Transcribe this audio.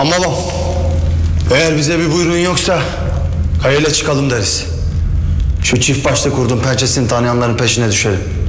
Anlamam. Eğer bize bir buyruğun yoksa kayayla çıkalım deriz. Şu çift başta kurdun pençesini tanıyanların peşine düşelim.